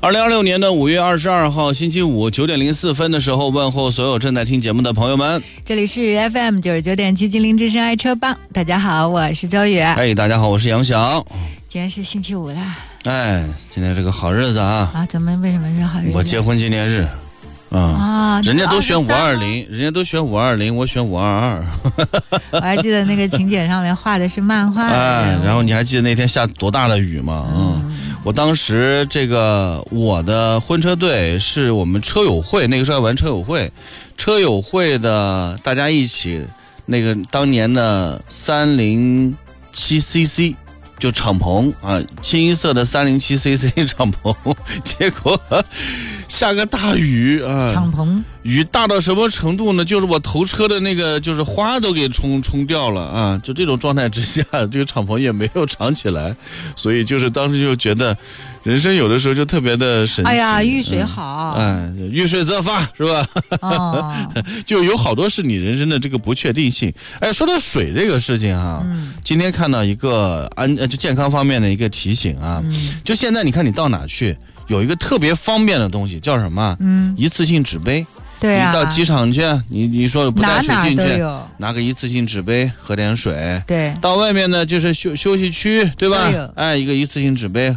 2026年的5月22号星期五9点04分的时候，问候所有正在听节目的朋友们。 这里是 FM 99.7吉林之声爱车帮，大家好，我是周宇。 大家好，我是杨翔。 今天是星期五啦。 今天这个好日子啊！ 为什么是好日子？ 我结婚纪念日。人家都选520，我选522。 我还记得那个请柬上面画的是漫画。 然后你还记得那天下多大的雨吗？我当时我的婚车队是我们车友会，那个时候要玩车友会的，大家一起那个当年的307cc。就敞篷清一色的307cc 敞篷，结果下个大雨敞篷雨大到什么程度呢？就是我头车的那个就是花都给冲掉了就这种状态之下，这个敞篷也没有敞起来，所以就是当时就觉得人生有的时候就特别的神奇。 遇水好， 遇水则发，是吧？就有好多是你人生的这个不确定性。说到水这个事情今天看到一个就健康方面的一个提醒就现在你看你到哪去，有一个特别方便的东西叫什么？一次性纸杯。 对啊， 你到机场去，你说不带水进去， 拿个一次性纸杯喝点水。 对， 到外面呢就是休息区，对吧？一个一次性纸杯